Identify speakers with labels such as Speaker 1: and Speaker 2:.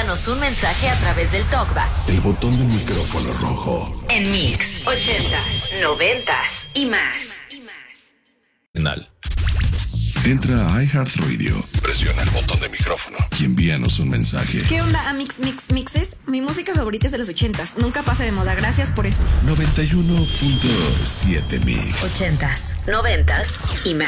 Speaker 1: envíanos un mensaje a través del TalkBack.
Speaker 2: El botón del micrófono rojo.
Speaker 1: En Mix 80s, 90s y más.
Speaker 2: Entra a iHeartRadio, presiona el botón de micrófono y envíanos un mensaje.
Speaker 3: ¿Qué onda, Mixes? Mi música favorita es de los 80s. Nunca pasa de moda. Gracias por eso.
Speaker 2: 91.7 Mix.
Speaker 1: 80s, 90s y más.